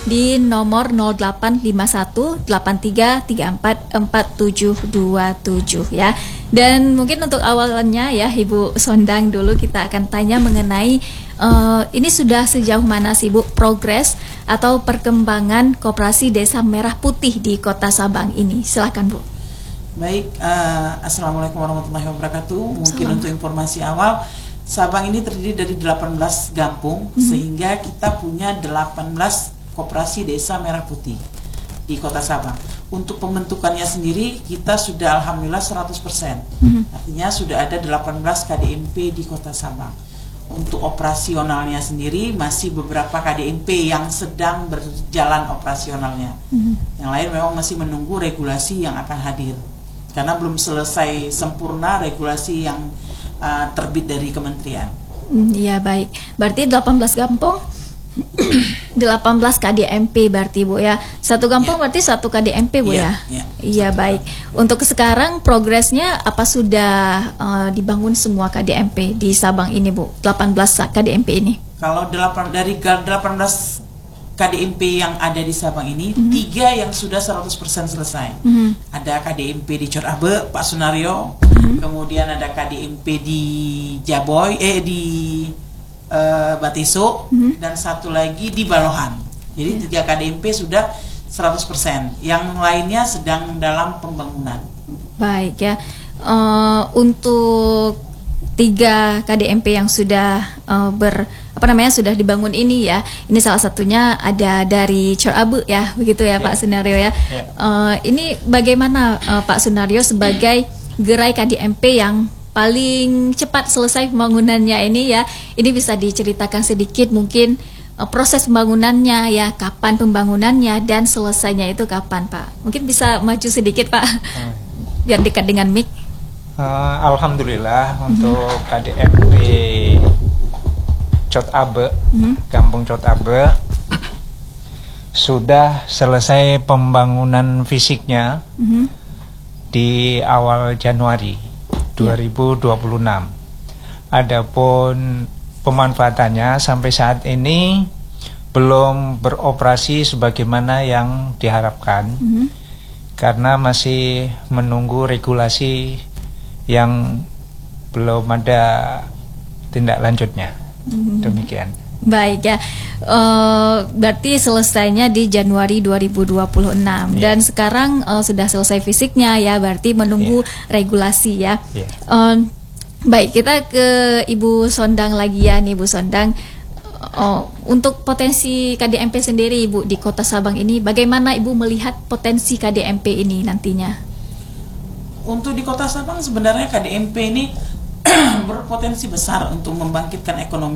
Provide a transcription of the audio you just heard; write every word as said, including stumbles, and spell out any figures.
di nomor nol delapan lima satu delapan tiga tiga empat empat tujuh dua tujuh ya. Dan mungkin untuk awalnya ya Ibu Sondang dulu kita akan tanya mengenai uh, ini sudah sejauh mana sih Bu progres atau perkembangan Koperasi Desa Merah Putih di Kota Sabang ini. Silakan Bu. Baik, uh, Assalamualaikum warahmatullahi wabarakatuh. Mungkin Salam. Untuk informasi awal, Sabang ini terdiri dari delapan belas kampung, mm-hmm. sehingga kita punya delapan belas Koperasi Desa Merah Putih di Kota Sabang. Untuk pembentukannya sendiri kita sudah alhamdulillah seratus persen. Mm-hmm. Artinya sudah ada delapan belas K D M P di Kota Sabang. Untuk operasionalnya sendiri masih beberapa K D M P yang sedang berjalan operasionalnya. Mm-hmm. Yang lain memang masih menunggu regulasi yang akan hadir. Karena belum selesai sempurna regulasi yang uh, terbit dari kementerian. Iya, baik. Berarti delapan belas kampung, delapan belas K D M P berarti Bu ya. Satu kampung ya. Berarti satu K D M P Bu ya. Iya, ya. Iya baik. Untuk sekarang progresnya apa sudah uh, dibangun semua K D M P di Sabang ini Bu? delapan belas K D M P ini. Kalau delapan dari delapan belas K D M P yang ada di Sabang ini, mm-hmm. tiga yang sudah seratus persen selesai. Mm-hmm. Ada K D M P di Cor Abe, Pak Sunario, mm-hmm. kemudian ada K D M P di Jaboy, eh di uh, Batiso, mm-hmm. dan satu lagi di Balohan. Jadi yeah. tiga K D M P sudah seratus persen. Yang lainnya sedang dalam pembangunan. Baik ya. Uh, untuk tiga K D M P yang sudah uh, ber apa namanya sudah dibangun ini ya, ini salah satunya ada dari Cor Abe ya, begitu ya, yeah. Pak Sunario ya. Yeah. Uh, ini bagaimana uh, Pak Sunario sebagai gerai K D M P yang paling cepat selesai pembangunannya ini ya, ini bisa diceritakan sedikit mungkin uh, proses pembangunannya ya, kapan pembangunannya dan selesainya itu kapan Pak? Mungkin bisa maju sedikit Pak, hmm. biar dekat dengan mic. Uh, Alhamdulillah mm-hmm. untuk K D M P Cot Abe, mm-hmm. Kampung Cot Abe sudah selesai pembangunan fisiknya mm-hmm. di awal Januari dua ribu dua puluh enam. Yeah. Adapun pemanfaatannya sampai saat ini belum beroperasi sebagaimana yang diharapkan, mm-hmm. karena masih menunggu regulasi yang belum ada tindak lanjutnya. Demikian. Baik ya. Uh, berarti selesainya di Januari dua ribu dua puluh enam, yeah. dan sekarang uh, sudah selesai fisiknya ya, berarti menunggu yeah. regulasi ya. Yeah. Uh, baik, kita ke Ibu Sondang lagi ya nih Ibu Sondang. Uh, untuk potensi K D M P sendiri Ibu di Kota Sabang ini, bagaimana Ibu melihat potensi K D M P ini nantinya? Untuk di Kota Sabang sebenarnya K D M P ini berpotensi besar untuk membangkitkan ekonomi